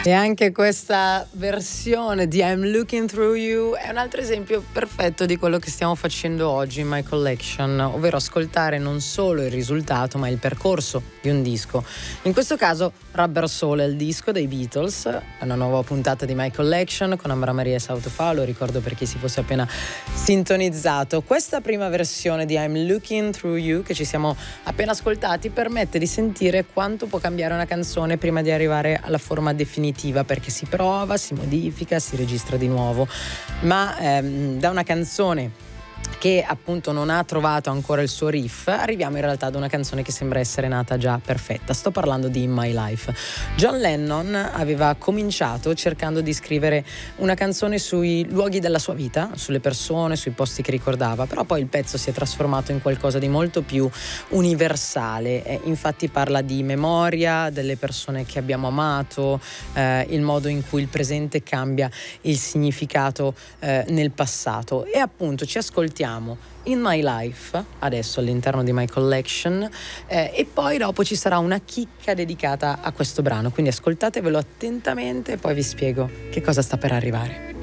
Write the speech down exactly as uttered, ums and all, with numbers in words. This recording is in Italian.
E anche questa versione di I'm Looking Through You è un altro esempio perfetto di quello che stiamo facendo oggi in My Collection, ovvero ascoltare non solo il risultato ma il percorso di un disco. In questo caso Rubber Soul è il disco dei Beatles, è una nuova puntata di My Collection con Ambra Maria Sautofa, lo ricordo per chi si fosse appena sintonizzato. Questa prima versione di I'm Looking Through You che ci siamo appena ascoltati permette di sentire quanto può cambiare una canzone prima di arrivare alla forma definitiva, perché si prova, si modifica, si registra di nuovo, ma ehm, da una canzone che appunto non ha trovato ancora il suo riff arriviamo in realtà ad una canzone che sembra essere nata già perfetta. Sto parlando di In My Life. John Lennon aveva cominciato cercando di scrivere una canzone sui luoghi della sua vita, sulle persone, sui posti che ricordava, però poi il pezzo si è trasformato in qualcosa di molto più universale. Eh, infatti parla di memoria, delle persone che abbiamo amato, eh, il modo in cui il presente cambia il significato eh, nel passato, e appunto ci ascoltiamo In My Life adesso all'interno di My Collection, eh, e poi dopo ci sarà una chicca dedicata a questo brano, quindi ascoltatevelo attentamente e poi vi spiego che cosa sta per arrivare.